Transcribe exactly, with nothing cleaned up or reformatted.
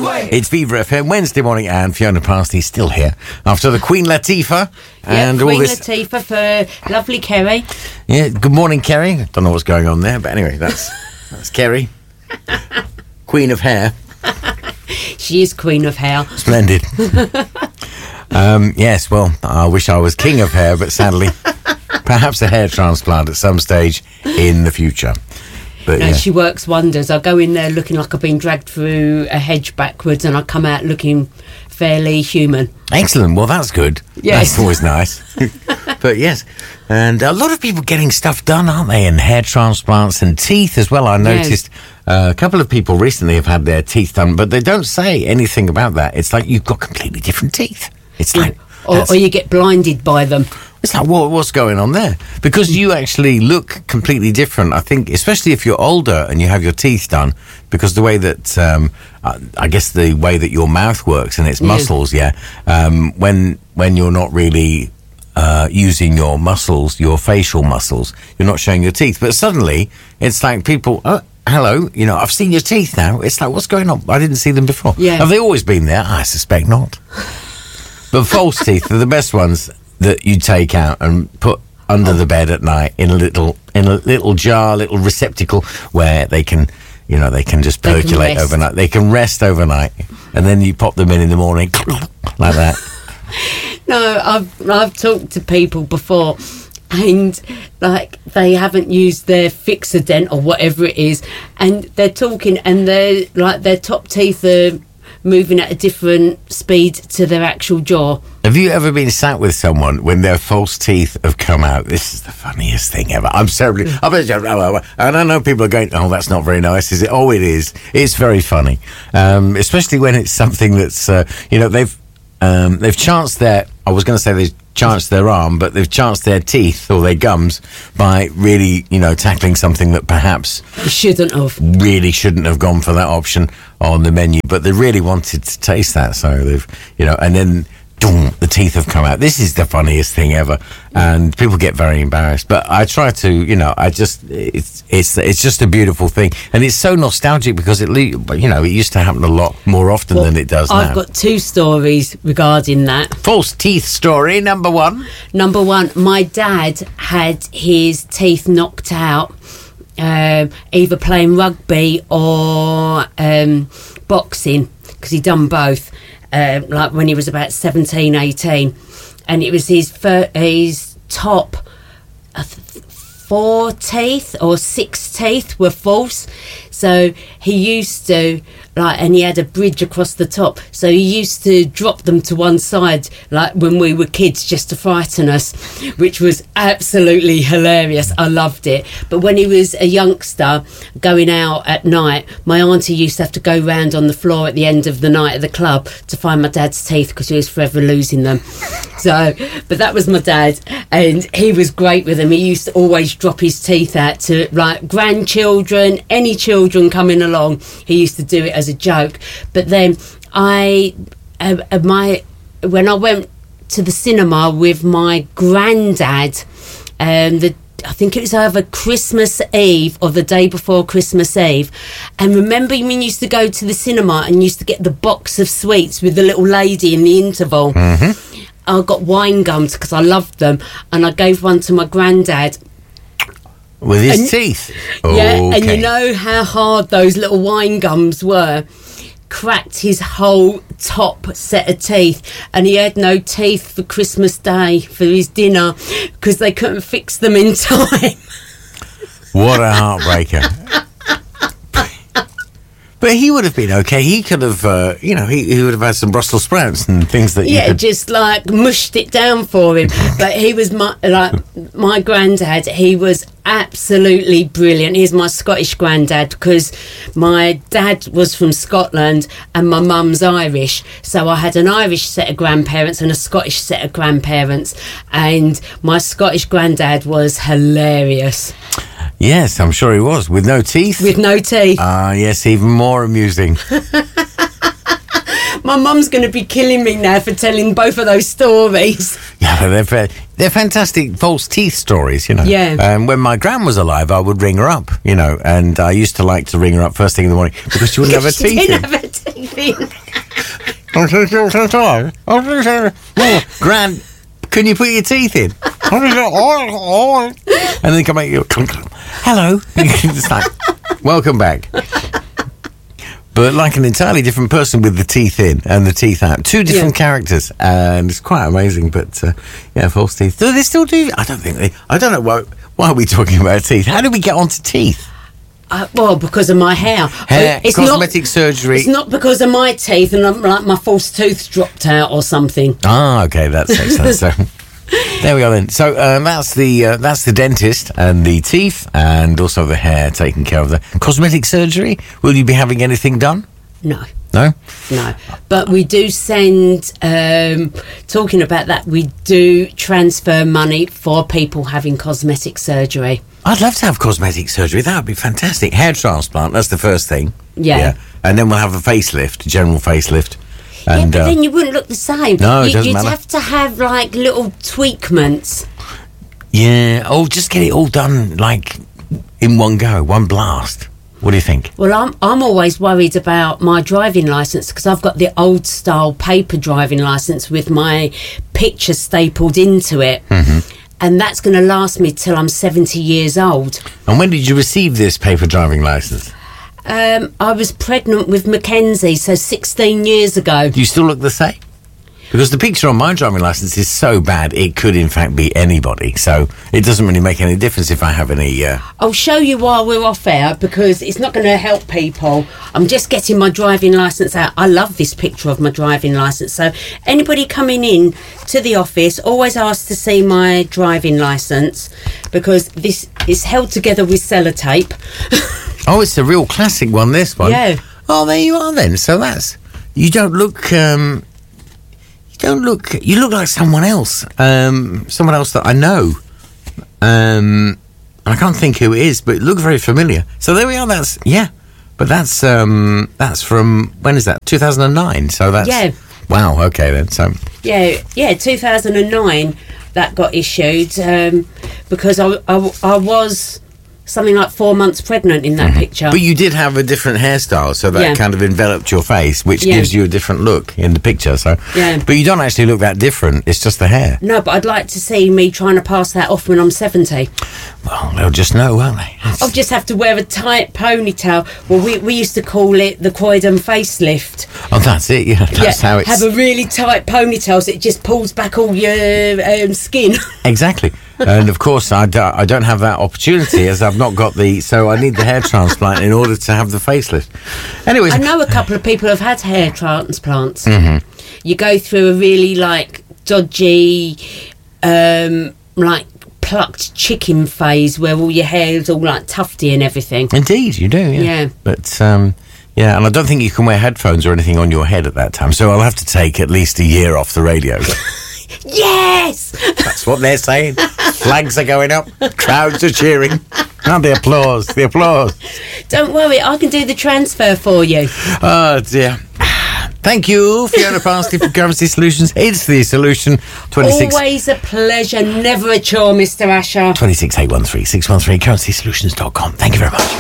way. It's Viva F M Wednesday morning, and Fiona Parsley's still here after the Queen Latifah and yeah, all Queen this. Latifah for lovely Kerry. Yeah, good morning, Kerry. I don't know what's going on there, but anyway, that's that's Kerry, Queen of Hair. She is Queen of Hair. Splendid. um, yes, well, I wish I was King of Hair, but sadly, perhaps a hair transplant at some stage in the future. But No, yeah. she works wonders. I go in there looking like I've been dragged through a hedge backwards, and I come out looking fairly human. Excellent. Well, that's good. Yes. That's always nice. But yes, and a lot of people getting stuff done, aren't they? And hair transplants and teeth as well. I noticed uh, a couple of people recently have had their teeth done, but they don't say anything about that. It's like you've got completely different teeth. It's like... Or, or you get blinded by them. It's like, what, what's going on there? Because you actually look completely different, I think, especially if you're older and you have your teeth done, because the way that, um, uh, I guess the way that your mouth works and its Yeah. muscles, yeah, um, when when you're not really uh, using your muscles, your facial muscles, you're not showing your teeth. But suddenly, it's like people, oh, hello, you know, I've seen your teeth now. It's like, what's going on? I didn't see them before. Yeah. Have they always been there? I suspect not. But false teeth are the best ones that you take out and put under the bed at night in a little in a little jar, little receptacle where they can, you know, they can just They can percolate rest. overnight. They can rest overnight, and then you pop them in in the morning like that. No, I've I've talked to people before, and like they haven't used their Fixodent or whatever it is, and they're talking, and they're like their top teeth are moving at a different speed to their actual jaw. Have you ever been sat with someone when their false teeth have come out? This is the funniest thing ever. I'm sorry. And I know people are going, oh, that's not very nice, is it? Oh, it is. It's very funny. Um, especially when it's something that's, uh, you know, they've um, they've chanced their, I was going to say they've chanced their arm, but they've chanced their teeth or their gums by really, you know, tackling something that perhaps You shouldn't have. really shouldn't have gone for that option on the menu, but they really wanted to taste that, so they've, you know, and then doom, the teeth have come out. This is the funniest thing ever, and people get very embarrassed. But I try to, you know, I just, it's it's it's just a beautiful thing, and it's so nostalgic because it, le- you know, it used to happen a lot more often Well, than it does I've now. got two stories regarding that. False teeth story number one. Number one, my dad had his teeth knocked out, um, either playing rugby or um, boxing, because he'd done both, uh, like when he was about seventeen, eighteen. And it was his, fir- his top uh, th- four teeth or six teeth were false. So he used to, like, and he had a bridge across the top. So he used to drop them to one side, like when we were kids, just to frighten us, which was absolutely hilarious. I loved it. But when he was a youngster, going out at night, my auntie used to have to go round on the floor at the end of the night at the club to find my dad's teeth because he was forever losing them. So, but that was my dad, and he was great with them. He used to always drop his teeth out to, like, grandchildren, any children coming along. He used to do it as a joke. But then I, uh, uh, my, when I went to the cinema with my granddad, um, the I think it was either Christmas Eve or the day before Christmas Eve. And remember when you used to go to the cinema and used to get the box of sweets with the little lady in the interval? Mm-hmm. I got wine gums because I loved them, and I gave one to my granddad. With his And- teeth. Yeah, and Okay. you know how hard those little wine gums were. Cracked his whole top set of teeth, and he had no teeth for Christmas Day for his dinner because they couldn't fix them in time. What a heartbreaker. But he would have been okay. He could have, uh, you know, he, he would have had some Brussels sprouts and things that you Yeah, could... just like mushed it down for him. But he was my like my granddad. He was absolutely brilliant. He's my Scottish granddad because my dad was from Scotland and my mum's Irish. So I had an Irish set of grandparents and a Scottish set of grandparents. And my Scottish granddad was hilarious. Yes, I'm sure he was. With no teeth? With no teeth. Ah, yes, even more amusing. My mum's going to be killing me now for telling both of those stories. Yeah, but they're, fa- they're fantastic false teeth stories, you know. Yeah. Um, when my gran was alive, I would ring her up, you know, and I used to like to ring her up first thing in the morning because she wouldn't have her She teeth didn't in. have her teeth. teeth in. Gran, can you put your teeth in? And then come back. Hello. It's like, welcome back. But like an entirely different person with the teeth in and the teeth out. Two different yeah. characters. And it's quite amazing. But, uh, yeah, false teeth. Do they still do? I don't think they... I don't know why... Why are we talking about teeth? How did we get onto teeth? Uh, well, because of my hair. Hair, it's cosmetic not, surgery. It's not because of my teeth and I'm, like my false tooth dropped out or something. Ah, okay, that's excellent. So there we are then. So um, that's the uh, that's the dentist and the teeth and also the hair taken care of. The cosmetic surgery. Will you be having anything done? No. No? No. But we do send, um, talking about that, we do transfer money for people having cosmetic surgery. I'd love to have cosmetic surgery. That would be fantastic. Hair transplant, that's the first thing. Yeah. yeah. And then we'll have a facelift, general facelift. And, yeah, but uh, then you wouldn't look the same. No, it you, doesn't you'd matter. have to have, like, little tweakments. Yeah. Oh, just get it all done, like, in one go, one blast. What do you think? Well, I'm I'm always worried about my driving licence because I've got the old style paper driving licence with my picture stapled into it. Mm-hmm. And that's going to last me till I'm seventy years old. And when did you receive this paper driving licence? Um, I was pregnant with Mackenzie, so sixteen years ago. Do you still look the same? Because the picture on my driving licence is so bad, it could in fact be anybody. So it doesn't really make any difference if I have any... Uh... I'll show you while we're off air, because it's not going to help people. I'm just getting my driving licence out. I love this picture of my driving licence. So anybody coming in to the office, always ask to see my driving licence, because this is held together with sellotape. Oh, it's a real classic one, this one. Yeah. Oh, there you are then. So that's... You don't look... Um... Don't look. You look like someone else. Um, someone else that I know. Um, I can't think who it is, but it looks very familiar. So there we are. That's yeah, but that's um, that's from when is that? two thousand nine. So that's yeah. Wow. Okay then. So yeah, yeah, two thousand nine that got issued um, because I, I I was something like four months pregnant in that mm-hmm. picture. But you did have a different hairstyle, so that yeah. kind of enveloped your face, which yeah. gives you a different look in the picture. So, yeah. But you don't actually look that different. It's just the hair. No, but I'd like to see me trying to pass that off when I'm seventy. Well, they'll just know, won't they? It's... I'll just have to wear a tight ponytail. Well, we we used to call it the Croydon facelift. Oh, that's it. Yeah, that's yeah, how it's. Have a really tight ponytail so it just pulls back all your um, skin. Exactly. And of course, I, do, I don't have that opportunity as I've not got the. So I need the hair transplant in order to have the facelift. Anyways, I know a couple of people have had hair transplants. Mm-hmm. You go through a really like dodgy, um, like plucked chicken phase where all your hair is all like tufty and everything. Indeed, you do. Yeah. yeah. But um, yeah, and I don't think you can wear headphones or anything on your head at that time. So I'll have to take at least a year off the radio. Yes! That's what they're saying. Flags are going up. Crowds are cheering. And the applause. The applause. Don't worry, I can do the transfer for you. Oh, dear. Thank you, Fiona Parsley from Currency Solutions. It's the solution. twenty-six Always a pleasure, never a chore, Mister Asher. two six eight one three six one three currency solutions dot com. Thank you very much.